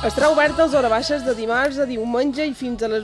Estarà obert als hores baixes de dimarts a diumenge i fins al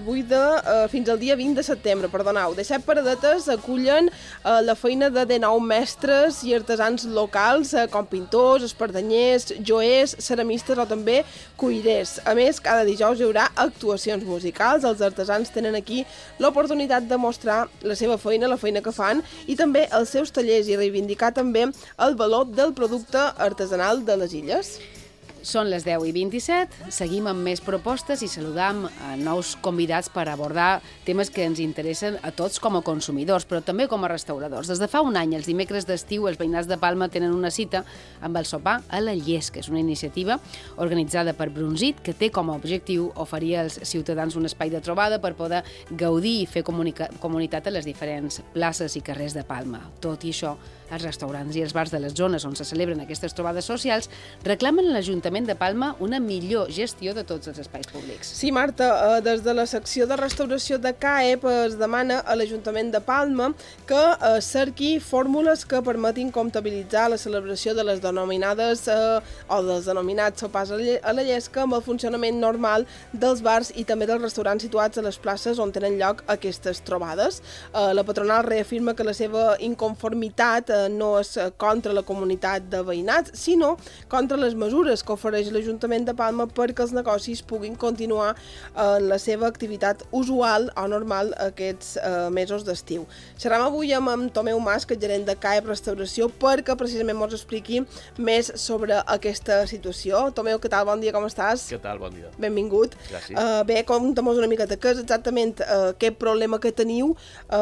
dia 20 de setembre. 17 paradetes acullen la feina de 19 mestres i artesans locals, com pintors, espardanyers, joers, ceramistes o també cuirers. A més, cada dijous hi haurà actuacions musicals. Els artesans tenen aquí l'oportunitat de mostrar la seva feina, la feina que fan, i també els seus tallers, i reivindicar també el valor del producte artesanal de les illes. Són les 10:27, seguim amb més propostes i saludam a nous convidats per abordar temes que ens interessen a tots com a consumidors, però també com a restauradors. Des de fa un any, els dimecres d'estiu, els veïnats de Palma tenen una cita amb el sopar a la Llesca, que és una iniciativa organitzada per Brunzit, que té com a objectiu oferir als ciutadans un espai de trobada per poder gaudir i fer comunitat a les diferents places i carrers de Palma. Tot i això, els restaurants i els bars de les zones on se celebren aquestes trobades socials reclamen a l'Ajuntament de Palma una millor gestió de tots els espais públics. Sí, Marta, des de la secció de restauració de CAEP es demana a l'Ajuntament de Palma que cerqui fórmules que permetin comptabilitzar la celebració de les denominades o dels denominats sopars a la Llesca amb el funcionament normal dels bars i també dels restaurants situats a les places on tenen lloc aquestes trobades. La patronal reafirma que la seva inconformitat no és contra la comunitat de veïnats, sinó contra les mesures que ofereix l'Ajuntament de Palma perquè els negocis puguin continuar en la seva activitat usual o normal aquests mesos d'estiu. Xerram avui amb Tomeu Mas, que és gerent de CAEP Restauració, perquè precisament ens expliqui més sobre aquesta situació. Tomeu, què tal? Bon dia, com estàs? Què tal? Bon dia. Benvingut. Gràcies. Bé, conta'm una miqueta què és exactament aquest problema que teniu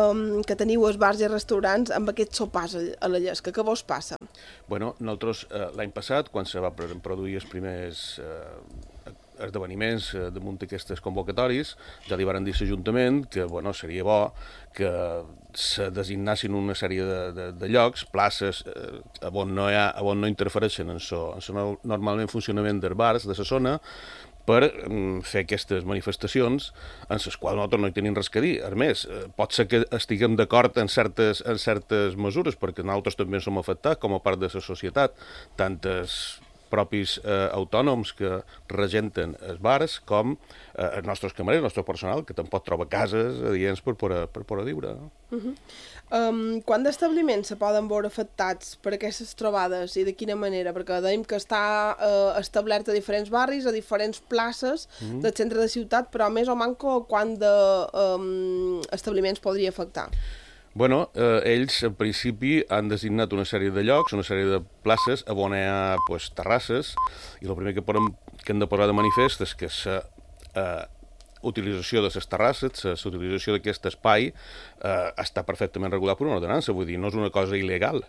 els bars i restaurants amb aquests sopars a la Llesca. Què vos passa? Bueno, nosaltres l'any passat, quan se va produir els primers esdeveniments damunt d'aquestes convocatòries, ja li varen dir a l'Ajuntament que seria bo que se designassin una sèrie de llocs, places, on no interfereixen en el normalment funcionament dels bars de la zona, per fer aquestes manifestacions en les quals nosaltres no hi tenim res a dir. A més, pot ser que estiguem d'acord en certes mesures, perquè nosaltres també som afectats com a part de la societat, tant els propis autònoms que regenten els bars com els nostres camarers, el nostre personal, que tampoc troba cases adients per poder viure. Quant d'establiments se poden veure afectats per aquestes trobades i de quina manera? Perquè dèiem que està establert a diferents barris, a diferents places del centre de ciutat, però més o manco quant d'establiments podria afectar? Bueno, ells, en principi, han designat una sèrie de llocs, una sèrie de places on hi ha terrasses, i el primer que hem de posar de manifest és que la utilització de les terrasses, la utilització d'aquest espai, està perfectament regulat per una ordenança, vull dir, no és una cosa il·legal.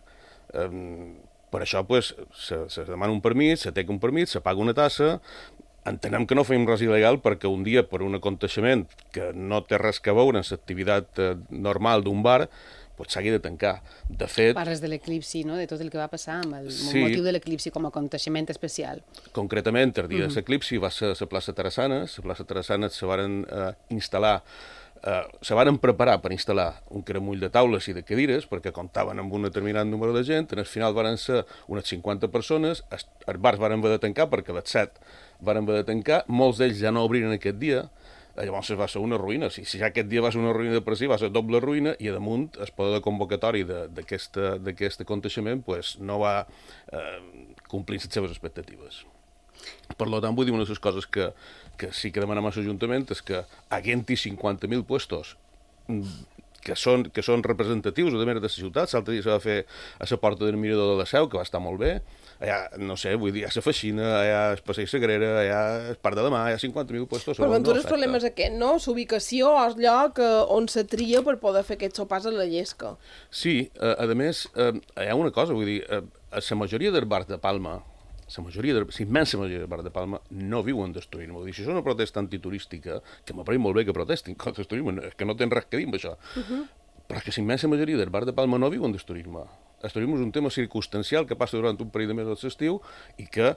Per això se demana un permís, se té un permís, se paga una tassa. Entenem que no fem res il·legal perquè un dia, per un aconteixement que no té res a veure amb l'activitat normal d'un bar, s'hagi de tancar. De fet... Parles de l'eclipsi, no?, de tot el que va passar amb el motiu de l'eclipsi com a aconteixement especial. Concretament, el dia de l'eclipsi va ser a la plaça Tarassana. A la plaça Tarassana se varen instal·lar, se varen preparar per instal·lar un caramull de taules i de cadires perquè comptaven amb un determinat número de gent. Al final varen ser unes 50 persones. Els bars varen haver de tancar perquè les 7 varen haver de tancar. Molts d'ells ja no obriren aquest dia. Llavors va ser una ruïna. Si ja aquest dia va ser una ruïna de per si, va ser doble ruïna, i a damunt el poder de convocatori d'aquest aconteixement no va complir les seves expectatives. Per tant, vull dir, una de les coses que sí que demanem a l'Ajuntament és que haguent-hi 50.000 puestos que són representatius de la ciutat. L'altre dia se va fer a la porta del Mirador de la Seu, que va estar molt bé. Allà, no sé, vull dir, hi ha la Feixina, hi ha el Passeig Sagrera, hi ha el Parc de Demà, hi ha 50.000 puestos. Per aventura el problema és aquest, no? L'ubicació o el lloc on se tria per poder fer aquests sopars a la Llesca. Sí, a més, hi ha una cosa, vull dir, la majoria dels bars de Palma, la immensa majoria dels bars de Palma no viuen del turisme. Vull dir, si és una protesta antiturística, que m'apareix molt bé que protestin contra el turisme, és que no tenen res a dir amb això, però és que la immensa majoria dels bars de Palma no viuen del turisme. El turisme és un tema circumstancial que passa durant un període més de l'estiu i que,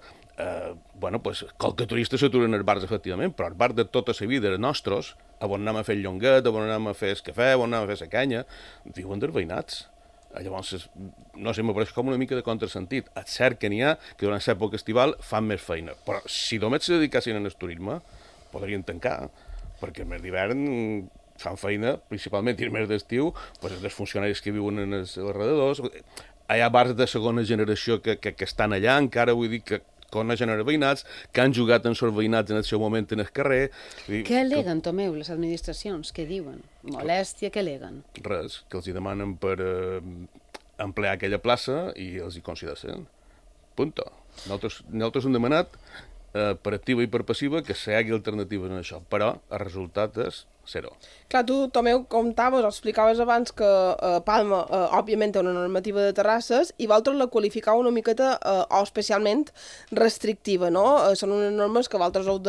qualque turista s'atura en els bars, efectivament, però els bars de tota la vida nostres, on anem a fer el llonguet, on anem a fer el cafè, on anem a fer la canya, viuen dels veïnats. Llavors, no sé, m'apareix com una mica de contrasentit. És cert que n'hi ha que durant l'època estival fan més feina, però si només se dedicassin al turisme, podrien tancar, perquè el mes d'hivern fan feina, principalment, i el mes d'estiu, els funcionaris que viuen en els alrededors. Hi ha bars de segona generació que estan allà, encara vull dir que coneixen els veïnats, que han jugat amb els veïnats en el seu moment en el carrer. Què aleguen, Tomeu, les administracions? Què diuen? Molèstia, què aleguen? Res, que els hi demanen per emplear aquella plaça i els hi concedeixen. Punto. Nosaltres hem demanat per activa i per passiva que s'hi hagi alternatives en això, però el resultat és zero. Clar, tu, Tomeu, comentaves o explicaves abans que Palma, òbviament, té una normativa de terrasses i vosaltres la qualificau una miqueta o especialment restrictiva, no? Són unes normes que vosaltres heu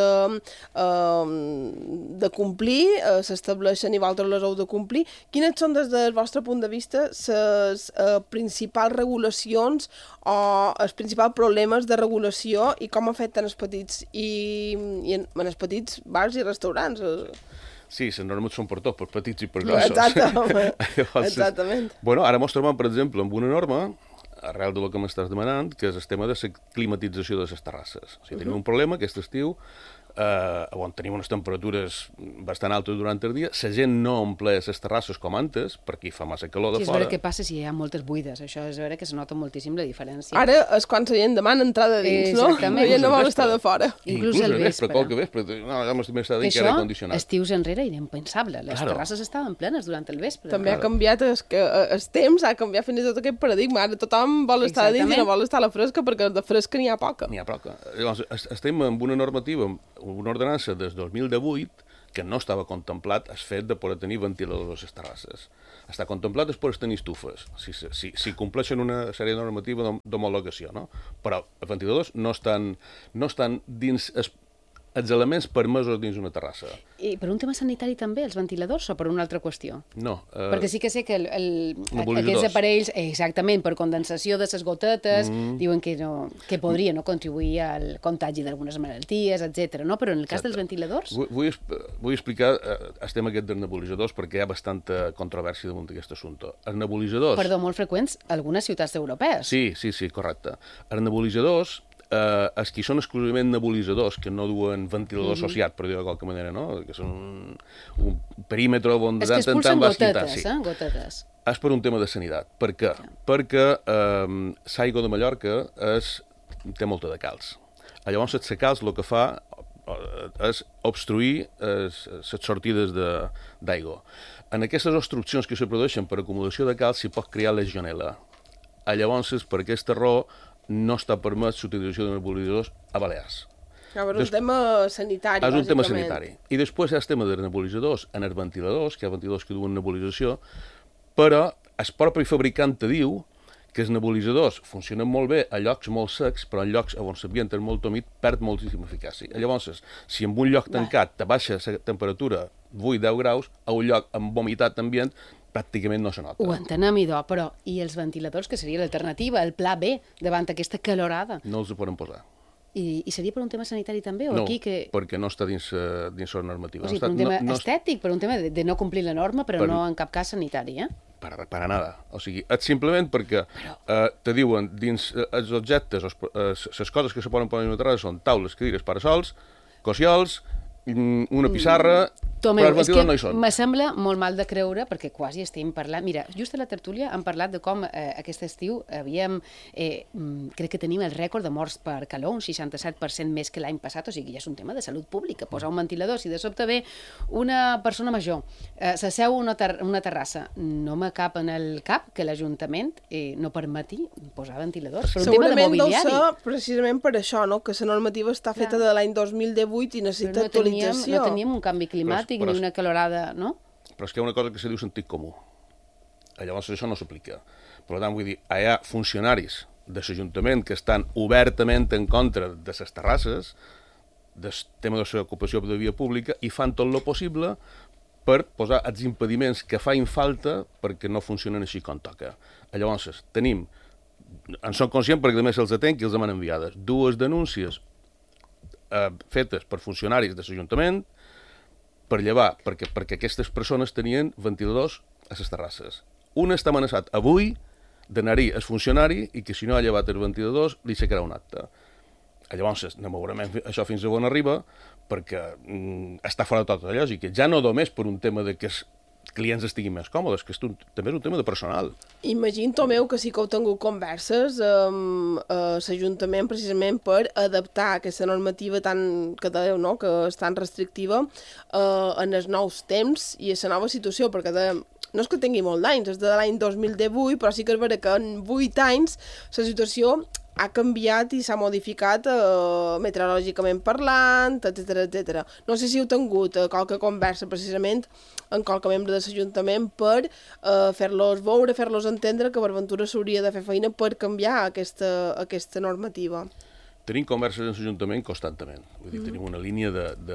de complir, s'estableixen i vosaltres les heu de complir. Quines són, des del vostre punt de vista, les principals regulacions o els principals problemes de regulació i com afecten els petits en els petits bars i restaurants? Sí, les normes són per tot, per petits i per grossos. Exactament. Bueno, ara ens trobem, per exemple, amb una norma, arrel del que m'estàs demanant, que és el tema de la climatització de les terrasses. O sigui, tenim un problema aquest estiu, on tenim unes temperatures bastant altes durant el dia, la gent no omple les terrasses com antes, perquè hi fa massa calor de fora. Sí, és veure què passa si hi ha moltes buides, això és veure que se nota moltíssim la diferència. Ara és quan la gent demana entrar de dins, no? La gent no vol estar de fora. Inclús el vespre. Qualque vespre, no, ja m'estic més de dir que era condicionat. Estius enrere era impensable, les terrasses estaven plenes durant el vespre. També ha canviat el temps, ha canviat fins i tot aquest paradigma, ara tothom vol estar de dins i no vol estar a la fresca perquè de fresca n'hi ha poca. N'hi ha poca. Llavors, estem amb una normativa, una ordenança des del 2018 que no estava contemplat el fet de poder tenir ventiladors a les terrasses. Està contemplat es poder tenir estufes, si compleixen una sèrie normativa d'homologació, no? Però els ventiladors no estan dins els elements permesos dins una terrassa. I per un tema sanitari també, els ventiladors, o per una altra qüestió? No. Perquè sí que sé que aquests aparells, exactament, per condensació de les gotetes, diuen que podria contribuir al contagi d'algunes malalties, etc. No? Però en el cas dels ventiladors... Vull explicar el tema aquest dels nebulitzadors perquè hi ha bastanta controvèrsia damunt d'aquest assumpte. Els nebulitzadors... Perdó, molt freqüents a algunes ciutats europees. Sí, correcte. Els nebulitzadors... els que són exclusivament nebulitzadors, que no duen ventilador associat, per dir-ho de qualque manera, no? Que són un perímetre on de tant en tant vas quitant. Gotetes. És per un tema de sanitat. Per què? Perquè l'aigua de Mallorca té molta de calç. Llavors, la calç el que fa és obstruir les sortides d'aigua. En aquestes obstruccions que se produeixen per acumulació de calç s'hi pot crear legionel·la. Llavors, per aquesta raó, no està permès l'utilització de nebulitzadors a Balears. És un tema sanitari, bàsicament. És un tema sanitari. I després hi ha el tema dels nebulitzadors en els ventiladors, que hi ha ventiladors que duen nebulització, però el propi fabricant te diu que els nebulitzadors funcionen molt bé a llocs molt secs, però en llocs on l'ambient és molt humit perd moltíssima eficàcia. Llavors, si en un lloc tancat te baixa la temperatura 8-10 graus, a un lloc amb humitat ambient, pràcticament no se nota. Ho entenem, idò, però i els ventiladors, que seria l'alternativa, el pla B, davant aquesta calorada? No els ho poden posar. I seria per un tema sanitari també? O no, aquí que... perquè no està dins la normativa. O sigui, per un tema estètic, per un tema de no complir la norma, però no en cap cas sanitari, eh? Per nada. O sigui, és simplement perquè te diuen, dins els objectes, les coses que se poden posar en una terrassa són taules, cadires, parasols, cossiols, una pissarra, Tomeu, però els ventiladors no hi són. Me sembla molt mal de creure, perquè quasi estem parlant... Mira, just a la tertúlia hem parlat de com aquest estiu havíem... crec que tenim el rècord de morts per calor, un 67% més que l'any passat, o sigui, ja és un tema de salut pública, posar un ventilador. Si de sobte ve una persona major, s'asseu una terrassa, no me cap en el cap que l'Ajuntament no permeti posar ventiladors. Per un tema de mobiliari. Segurament deu ser precisament per això, no? Que la normativa està feta de l'any 2018 i necessita actualització. No teníem un canvi climàtic ni una calorada, no? Però és que hi ha una cosa que se diu sentit comú. Llavors això no s'aplica. Per tant, vull dir, hi ha funcionaris de l'Ajuntament que estan obertament en contra de les terrasses, del tema de l'ocupació de via pública, i fan tot el possible per posar els impediments que feien falta perquè no funcionen així com toca. Llavors, tenim, en som conscients perquè també se'ls atén que els han enviades, 2 denúncies fetes per funcionaris de l'Ajuntament per llevar, perquè aquestes persones tenien ventiladors a les terrasses. Un està amenaçat avui d'anar-hi el funcionari i que si no ha llevat els ventiladors li aixecarà un acte. Llavors, no veurem això fins a on arriba, perquè està fora de tota lògica. Ja no només per un tema de que els clients estiguin més còmodes, que també és un tema de personal. Imagino, Tomeu, que sí que heu tingut converses amb l'Ajuntament precisament per adaptar aquesta normativa que dèieu, no?, que és tan restrictiva en els nous temps i a la nova situació, perquè no és que tingui molt d'anys, és de l'any 2018, però sí que és veritat que en 8 anys la situació ha canviat i s'ha modificat meteorològicament parlant, etc. No sé si heu tingut qualque conversa precisament en qualque membre de l'Ajuntament per fer-los veure, fer-los entendre que per ventura s'hauria de fer feina per canviar aquesta normativa. Tenim converses en l'Ajuntament constantment. Vull dir, tenim una línia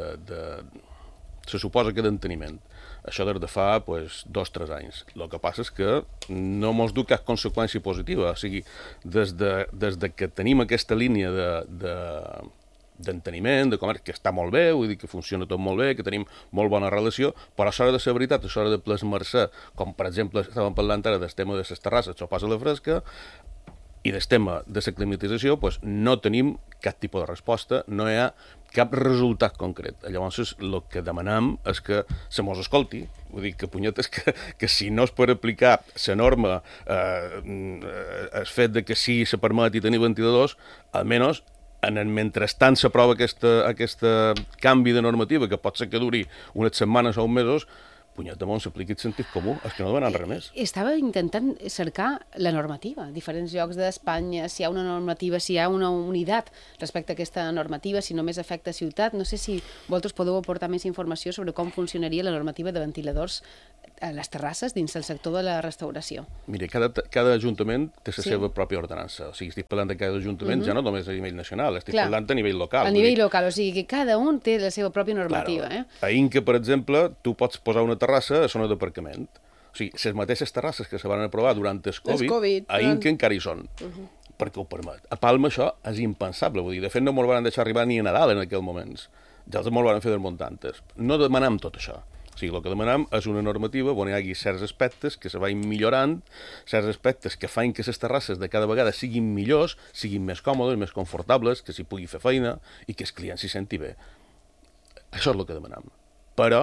se suposa que d'enteniment. Això des de fa 2 o 3 anys. El que passa és que no mos du cap conseqüència positiva. O sigui, des de que tenim aquesta línia d'enteniment, de comerç, que està molt bé, vull dir que funciona tot molt bé, que tenim molt bona relació, però a l'hora de la veritat, a l'hora de plasmar-se, com per exemple estàvem parlant ara del tema de les terrasses, o pas a la fresca, i del tema de la climatització, no tenim cap tipus de resposta, no hi ha cap resultat concret. Llavors, el que demanam és que se mos escolti. Vull dir, que punyetes, que si no es pot aplicar la norma, el fet de que sí se permeti tenir ventiladors, almenys en el mentrestant s'aprova aquest canvi de normativa, que pot ser que duri unes setmanes o uns mesos, punyet de món, s'apliqui el sentit comú, és que no demanen res més. Estava intentant cercar la normativa a diferents llocs d'Espanya, si hi ha una normativa, si hi ha una unitat respecte a aquesta normativa, si només afecta ciutat. No sé si vosaltres podeu aportar més informació sobre com funcionaria la normativa de ventiladors a les terrasses dins el sector de la restauració. Mira, cada ajuntament té la seva pròpia ordenança. O sigui, estic parlant de cada ajuntament, ja no només a nivell nacional, estic parlant a nivell local. A nivell local, o sigui que cada un té la seva pròpia normativa. A Inca, per exemple, tu pots posar una terrassa a zona d'aparcament. O sigui, les mateixes terrasses que se van aprovar durant el Covid, a Inca encara hi són, perquè ho permet. A Palma això és impensable, vull dir, de fet no ens van deixar arribar ni a Nadal en aquells moments. Ja els van fer desmuntantes. No demanam tot això. O sigui, el que demanam és una normativa on hi hagi certs aspectes que se vagin millorant, certs aspectes que fan que les terrasses de cada vegada siguin millors, siguin més còmodes, més confortables, que s'hi pugui fer feina i que el client s'hi senti bé. Això és el que demanam. Però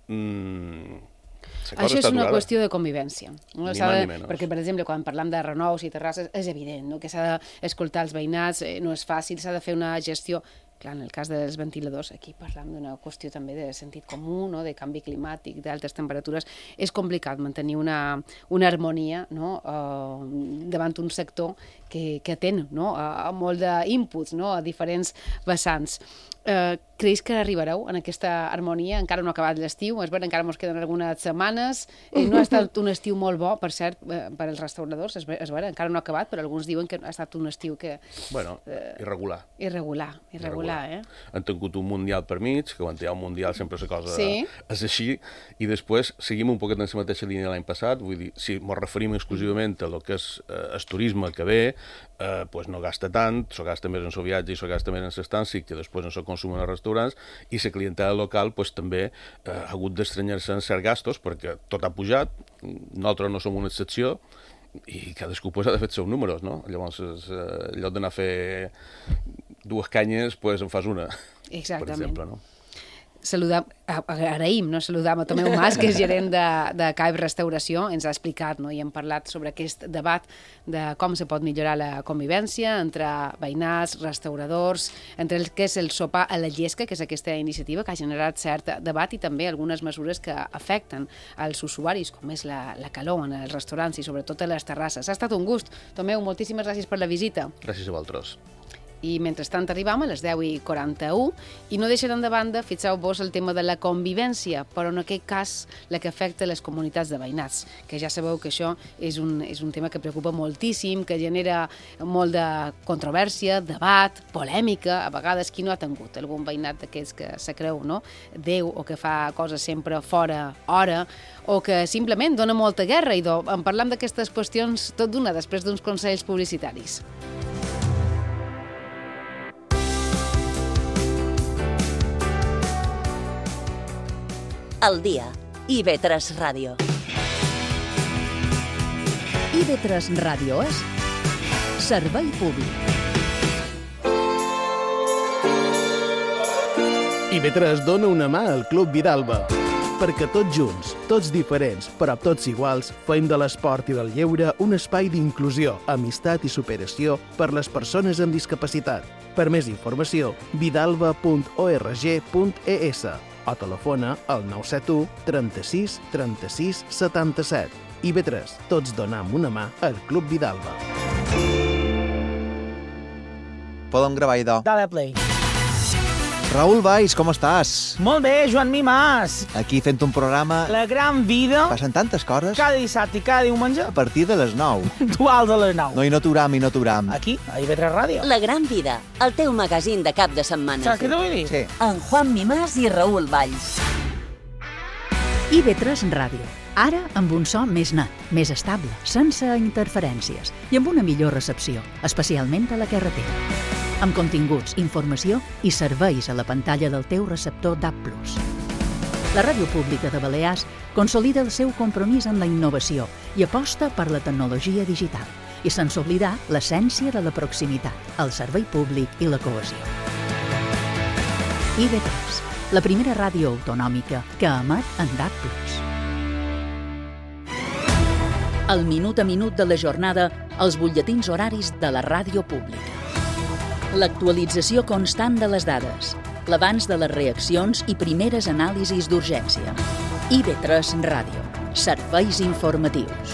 això és una qüestió de convivència. Ni més ni menys. Perquè, per exemple, quan parlem de renous i terrasses, és evident que s'ha d'escoltar els veïnats, no és fàcil, s'ha de fer una gestió. Clar, en el cas dels ventiladors, aquí parlem d'una qüestió també de sentit comú, de canvi climàtic, d'altes temperatures. És complicat mantenir una harmonia davant un sector que atén a molt d'inputs, a diferents vessants. Creus que arribareu en aquesta harmonia? Encara no ha acabat l'estiu, és veritat, encara ens queden algunes setmanes. No ha estat un estiu molt bo, per cert, per als restauradors, és veritat, encara no ha acabat, però alguns diuen que ha estat un estiu que... Bueno, irregular. Irregular. Han tingut un mundial per mig, que quan hi ha un mundial sempre la cosa és així, i després seguim un poquet en la mateixa línia de l'any passat, vull dir, si ens referim exclusivament a lo que és el turisme que ve, no gasta tant, s'ho gasta més en el viatge i s'ho gasta més en l'estància, que després no s'ho consum en els restaurants, i la clientela local també ha hagut d'estranyar-se en certs gastos, perquè tot ha pujat, nosaltres no som una excepció, i cadascú ha de fer els seus números, no? Llavors, en lloc d'anar a fer 2 canyes, en fas una, per exemple, no? Agraïm a Tomeu Mas, que és gerent de CAEB Restauració, ens ha explicat i hem parlat sobre aquest debat de com se pot millorar la convivència entre veïnats, restauradors, entre el que és el sopar a la llesca, que és aquesta iniciativa que ha generat cert debat, i també algunes mesures que afecten als usuaris, com és la calor en els restaurants i sobretot a les terrasses. Ha estat un gust. Tomeu, moltíssimes gràcies per la visita. Gràcies a vosaltres. I mentrestant arribam a les 10:41 i no deixarem de banda, fixeu-vos, el tema de la convivència, però en aquest cas la que afecta les comunitats de veïnats, que ja sabeu que això és un tema que preocupa moltíssim, que genera molt de controvèrsia, debat, polèmica, a vegades qui no ha tingut algun veïnat d'aquests que se creu, Déu, o que fa coses sempre fora hora, o que simplement dona molta guerra, i en parlam d'aquestes qüestions tot d'una després d'uns consells publicitaris. Al dia, IB3 Ràdio. IB3 Ràdio és servei públic. IB3 dona una mà al Club Vidalba, perquè tots junts, tots diferents, però tots iguals, fem de l'esport i del lleure un espai d'inclusió, amistat i superació per les persones amb discapacitat. Per més informació, vidalba.org.es o telefona al 971 36 36 77. IB3, tots donam una mà al Club Vidalba. Podem gravar, idò. Dale play. Raül Valls, com estàs? Molt bé, Joan Mimàs. Aquí fent un programa... La gran vida. Passen tantes coses. Cada dissabte i cada diumenge. A partir de les 9. Puntuals a les 9. No, i no t'uram. Aquí, a IB3 Ràdio. La gran vida, el teu magazín de cap de setmana. Saps què t'ho vull dir? Sí. En Juan Mimàs i Raül Valls. IB3 Ràdio. Ara amb un so més net, més estable, sense interferències i amb una millor recepció, especialment a la carretera. Amb continguts, informació i serveis a la pantalla del teu receptor DAB+. La Ràdio Pública de Balears consolida el seu compromís amb la innovació i aposta per la tecnologia digital, i sense oblidar l'essència de la proximitat, el servei públic i la cohesió. IB3, la primera ràdio autonòmica que emet en DAB+. El minut a minut de la jornada, els butlletins horaris de la ràdio pública. L'actualització constant de les dades, l'abans de les reaccions i primeres anàlisis d'urgència. IB3 Ràdio, serveis informatius.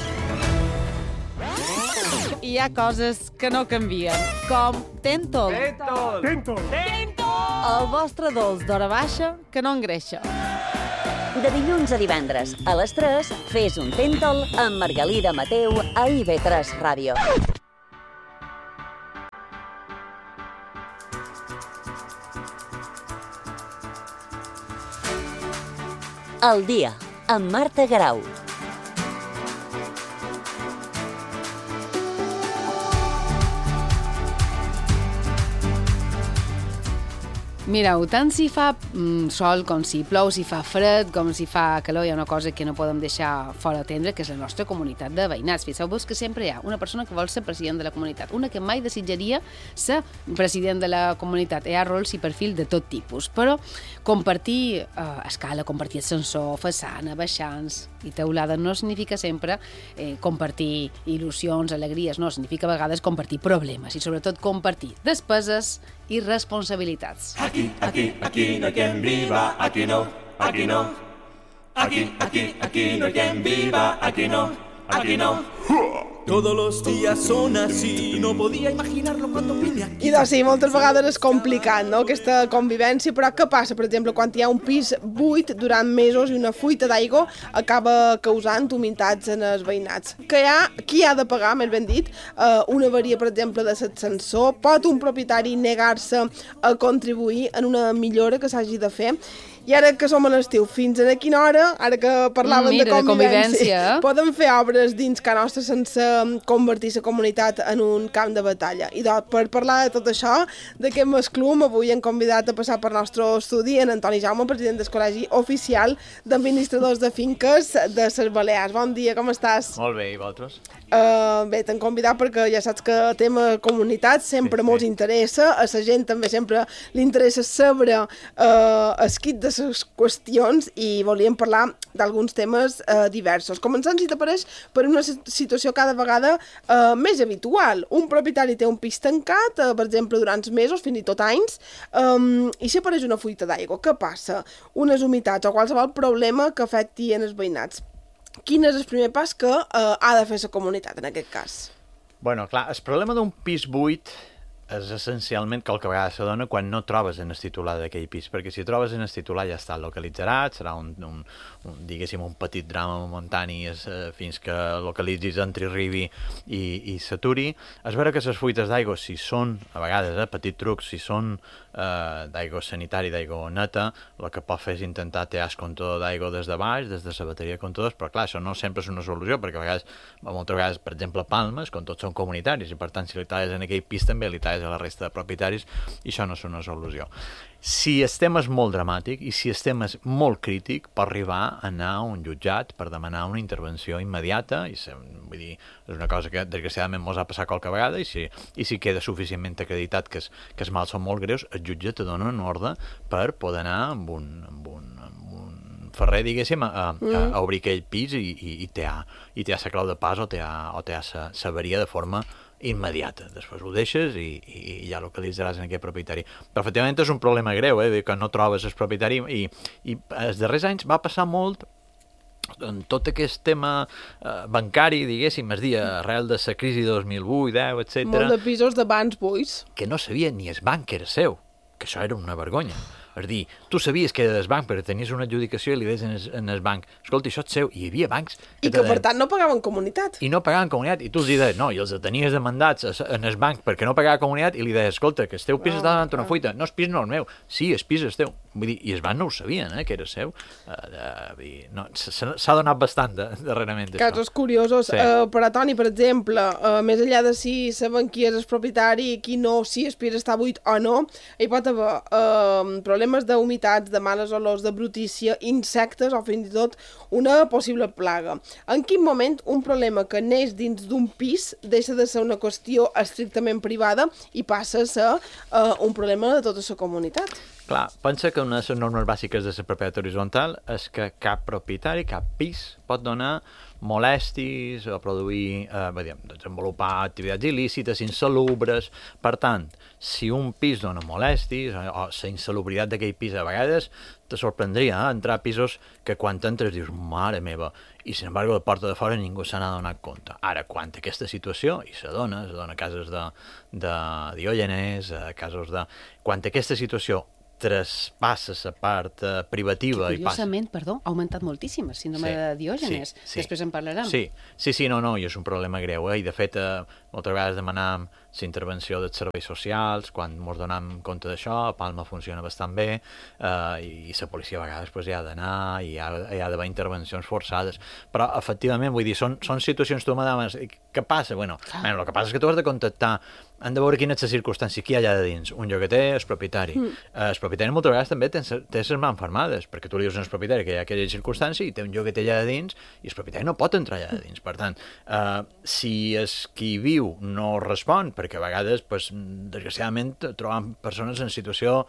Hi ha coses que no canvien, com Tentol. Tentol. El vostre dolç d'hora baixa que no engreixa. De dilluns a divendres, a les 3, fes un Tentol amb Margalida Mateu a IB3 Ràdio. El dia, amb Marta Garau. Mireu, tant si fa sol com si plou, si fa fred, com si fa calor, hi ha una cosa que no podem deixar fora d'atendre, que és la nostra comunitat de veïnats. Fixeu-vos que sempre hi ha una persona que vol ser president de la comunitat, una que mai desitjaria ser president de la comunitat. Hi ha rols i perfil de tot tipus, però compartir escala, compartir ascensor, façana, baixants i teulada no significa sempre compartir il·lusions, alegries, no, significa a vegades compartir problemes i sobretot compartir despeses i responsabilitats. Aquí no hay quien viva, aquí no. Aquí no hay quien viva, aquí no. Todos los días son así, no podía imaginarlo cuando vine aquí. I doncs sí, moltes vegades és complicat, no?, aquesta convivència, però què passa, per exemple, quan hi ha un pis buit durant mesos i una fuita d'aigua acaba causant humitats en els veïnats? Qui ha de pagar, més ben dit, una avaria, per exemple, de l'ascensor? Pot un propietari negar-se a contribuir en una millora que s'hagi de fer? I ara que som a l'estiu, fins a quina hora, ara que parlàvem de convivència, podem fer obres dins Ca Nostra sense convertir la comunitat en un camp de batalla. I doncs, per parlar de tot això, d'aquest masclum, avui hem convidat a passar per nostre estudi en Antoni Jaume, president del Col·legi Oficial d'Administradors de Finques de les Balears. Bon dia, com estàs? Molt bé, i vosaltres? Bé, t'hem convidat perquè ja saps que el tema comunitat sempre mos interessa, a la gent també sempre li interessa saber el kit de les qüestions i volíem parlar d'alguns temes diversos. Començant, si t'apareix, per una situació cada vegada més habitual. Un propietari té un pis tancat, per exemple, durant mesos, fins i tot anys, i si apareix una fuita d'aigua, què passa? Unes humitats o qualsevol problema que afecti en els veïnats. Quin és el primer pas que ha de fer la comunitat en aquest cas? Bueno, clar, el problema d'un pis buit és essencialment que el que a vegades se dona quan no trobes en el titular d'aquell pis, perquè si trobes en el titular ja està localitzat, serà diguéssim, un petit drama momentani fins que localitzis, entri, arribi i s'aturi. És vera que les fuites d'aigua, si són, a vegades, petit truc, si són d'aigua sanitària, d'aigua neta, el que pot fer és intentar tirar el comptador d'aigua des de baix, des de la bateria de comptadors, però clar, això no sempre és una solució, perquè a vegades, moltes vegades, per exemple, Palma, com tots són comunitaris, i per tant, si li talles en aquell pis també li talles a la resta de propietaris, i això no és una solució. Si el tema és molt dramàtic i si el tema és molt crític, pot arribar a anar a un jutjat per demanar una intervenció immediata, vull dir, és una cosa que desgraciadament mos ha passat qualque vegada, i si queda suficientment acreditat que els mals són molt greus, el jutge te dona una ordre per poder anar amb un ferrer, diguéssim, a obrir aquell pis i té la clau de pas o té la avaria de forma immediata. Després ho deixes i ja localitzaràs en aquest propietari. Però efectivament és un problema greu, que no trobes el propietari, i els darrers anys va passar molt en tot aquest tema bancari, diguéssim, és dir, arrel de la crisi 2008, 10, etc. Molt de pisos de bancs buits. Que no sabia ni el banc que era seu, que això era una vergonya. És dir, tu sabies que era del banc perquè tenies una adjudicació i li deies en el banc, escolta, això és seu, i hi havia bancs que per tant no pagaven comunitat. I no pagaven comunitat, i tu els deies, no, i els tenies demandats en el banc perquè no pagava comunitat, i li deies, escolta, que el teu pis està donant una fuita. No, el pis no és meu. Sí, el pis és teu. Vull dir, i el banc no ho sabien, que era seu. S'ha donat bastant darrerament. Casos curiosos. Sí. Per a Toni, per exemple, més enllà de si saben qui és el propietari i qui no, si el pis està buit o no, hi pot haver problemes d'humitats, de males olors, de brutícia, insectes o fins i tot una possible plaga. En quin moment un problema que neix dins d'un pis deixa de ser una qüestió estrictament privada i passa a ser un problema de tota la comunitat? Clar, pensa que una de les normes bàsiques de la propietat horitzontal és que cap propietari, cap pis, pot donar molèsties o produir, desenvolupar activitats il·lícites, insalubres. Per tant, si un pis dona molèsties o la insalubritat d'aquell pis a vegades, te sorprendria entrar a pisos que quan entres dius, mare meva, i sin embargo de porta de fora ningú se n'ha donat compte. Ara, quan aquesta situació, i se dona casos de Diògenes, casos de... Quan aquesta situació traspassa la part privativa i passa... Curiosament, perdó, ha augmentat moltíssim el síndrome de Diògenes. Després en parlarem. Sí, no, i és un problema greu, i de fet moltes vegades demanàvem la intervenció dels serveis socials, quan ens donem compte d'això, a Palma funciona bastant bé, i la policia a vegades hi ha d'anar, i hi ha d'haver intervencions forçades, però efectivament, vull dir, són situacions, tu m'adames, què passa? Bueno, el que passa és que tu has de contactar, han de veure quina és la circumstància, qui hi ha allà dins, un llogater, el propietari. El propietari moltes vegades també té les mans fermades, perquè tu li dius al propietari que hi ha aquella circumstància i té un llogater allà dins i el propietari no pot entrar allà dins. Per tant, si qui viu no respon, perquè a vegades, desgraciadament, trobem persones en situació,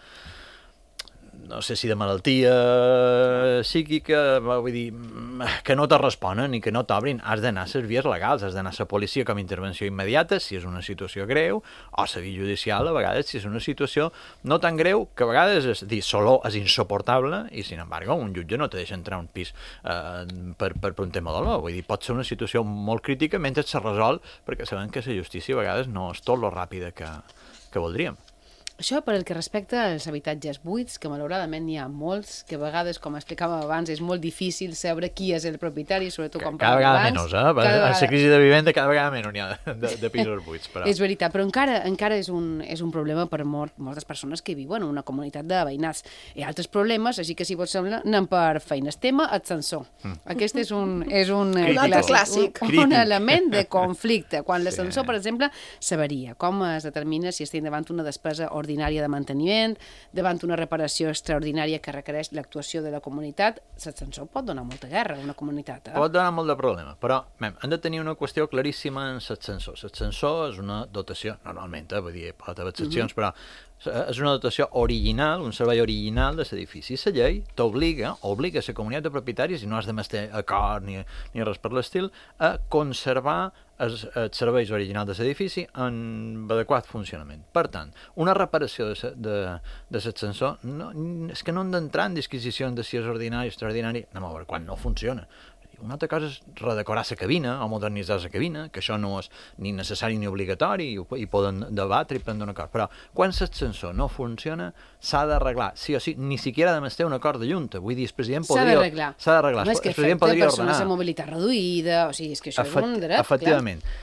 no sé si de malaltia psíquica, vull dir, que no te responen i que no t'obrin, has d'anar a les vies legals, has d'anar a la policia com a intervenció immediata, si és una situació greu, o a la via judicial, a vegades, si és una situació no tan greu, que a vegades és insoportable, i, sin embargo, un jutge no te deixa entrar a un pis per un tema d'olor. Vull dir, pot ser una situació molt crítica mentre se resol, perquè sabem que la justícia a vegades no és tot lo ràpida que voldríem. Això per el que respecta als habitatges buits, que malauradament n'hi ha molts, que a vegades, com explicàvem abans, és molt difícil saber qui és el propietari, sobretot quan cada vegada menys, a la crisi de vivenda cada vegada menys n'hi ha de pisos buits. Però... És veritat, però encara és un problema per moltes persones que viuen en una comunitat de veïnats. Hi ha altres problemes, així que si vos sembla, anem per feines. Tema ascensor. Aquest és un clàssic. Un element de conflicte. Quan l'ascensor, per exemple, s'avaria. Com es determina si estem davant una despesa ordinària de manteniment, davant una reparació extraordinària que requereix l'actuació de la comunitat? L'ascensor pot donar molta guerra a una comunitat. Pot donar molt de problema, però hem de tenir una qüestió claríssima en l'ascensor. L'ascensor és una dotació, normalment, vull dir, pot haver excepcions, però és una dotació original, un servei original de l'edifici. La llei t'obliga a la comunitat de propietaris, i no has de mestre acord ni res per l'estil, a conservar els serveis originals de l'edifici en adequat funcionament. Per tant, una reparació de l'ascensor és que no hem d'entrar en disquisicions de si és ordinari o extraordinari, anem a veure quan no funciona. Una altra cosa és redecorar la cabina o modernitzar la cabina, que això no és ni necessari ni obligatori i poden debatre i prendre un acord. Però quan l'ascensor no funciona, s'ha d'arreglar. Sí o sí, ni siquiera ha de més ter un acord de junta. Vull dir, el president podria... S'ha d'arreglar. No és que afecta persones amb mobilitat reduïda, o sigui, és que això és un dret. Efectivament.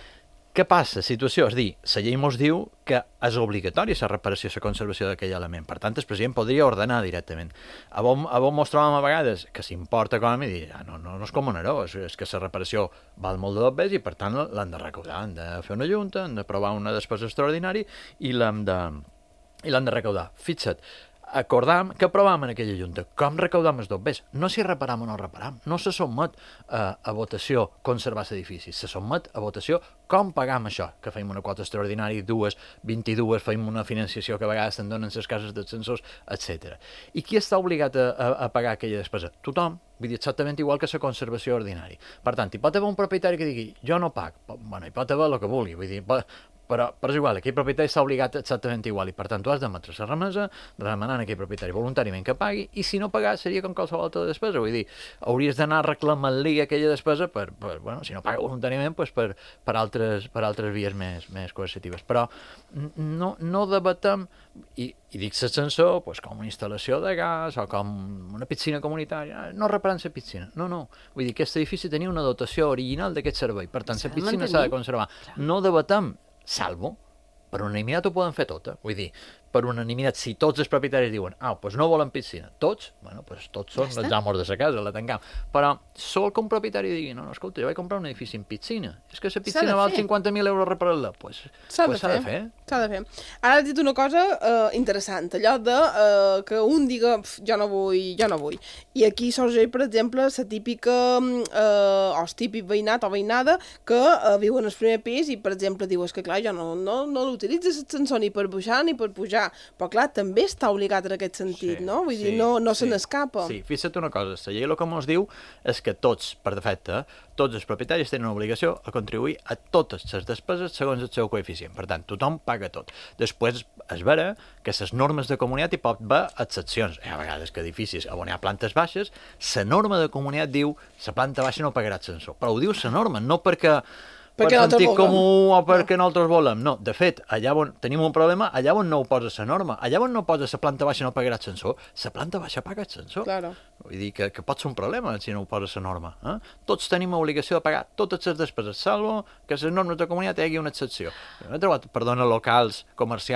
Què passa? Situació, és dir, la llei ens diu que és obligatòria la reparació i la conservació d'aquell element. Per tant, el president podria ordenar directament. A on ens trobem a vegades que s'importa com a mi dir, no és com un heró, és que la reparació val molt de dobbers i per tant l'han de recaudar, han de fer una junta, han d'aprovar una despesa extraordinària i l'han de recaudar. Fixa't, acordam que aprovàvem en aquella junta. Com recaudam els dobbers? No si reparam o no reparam. No se sotmet a votació conservar l'edifici. Se sotmet a votació com pagam això. Que feim una quota extraordinària, 22, feim una financiació que a vegades te'n donen les cases d'ascensors, etc. I qui està obligat a pagar aquella despesa? Tothom. Vull dir, exactament igual que la conservació ordinària. Per tant, hi pot haver un propietari que digui jo no pag. Bueno, hi pot haver el que vulgui. Vull dir, però és igual, aquell propietari està obligat exactament igual i per tant tu has d'emetre la remesa remenant aquell propietari voluntàriament que pagui i si no pagar seria com qualsevol altra despesa, vull dir, hauries d'anar reclamant-li aquella despesa bueno, si no paga voluntàriament per altres vies més coercitives, però no debatem i dic l'ascensor com una instal·lació de gas o com una piscina comunitària, no reparant la piscina, no, vull dir, aquest edifici tenia una dotació original d'aquest servei, per tant la piscina s'ha de conservar, no debatem salvo, per unanimitat ho poden fer tot, vull dir, per unanimitat, si tots els propietaris diuen, doncs no volen piscina, tots, bueno, tots són els amos de la casa, la tancam, però sol que un propietari digui, no, escolta, jo vaig comprar un edifici amb piscina, és que la piscina val 50.000 euros reparar-la, doncs s'ha de fer. S'ha de fer. Ara has dit una cosa interessant, allò de que un diga, jo no vull, i aquí sorgeix, per exemple, la típica, o el típic veïnat o veïnada que viu en el primer pis i, per exemple, diu, és que clar, jo no l'utilitzes l'ascensor ni per pujar ni per pujar, però clar, també està obligat en aquest sentit, no? Vull dir, no se n'escapa. Sí, fixa't una cosa, la llei el que ens diu és que tots, per defecte, tots els propietaris tenen obligació a contribuir a totes les despeses segons el seu coeficient. Per tant, tothom paga tot. Després es verà que les normes de comunitat hi pot haver excepcions. Hi ha vegades que edificis on hi ha plantes baixes, la norma de comunitat diu la planta baixa no pagarà ascensor. Però ho diu la norma, no perquè per sentit comú o perquè nosaltres volem. No, de fet, allà on tenim un problema, allà on no ho posa la norma, allà on no posa la planta baixa no pagarà ascensor, la planta baixa paga ascensor. Claro. Vull dir que pot ser un problema si no ho posa la norma. Tots tenim obligació de pagar totes les despeses, salvo que les normes de comunitat hi hagi una excepció. Jo he trobat, locals comercials